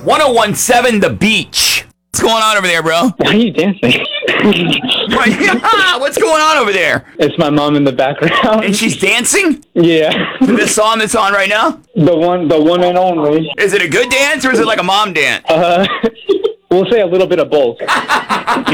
1017 The Beach. What's going on over there, bro? Why are you dancing? What's going on over there? It's my mom in the background. And she's dancing? Yeah. To this song that's on right now? The one and only. Is it a good dance or is it like a mom dance? We'll say a little bit of both.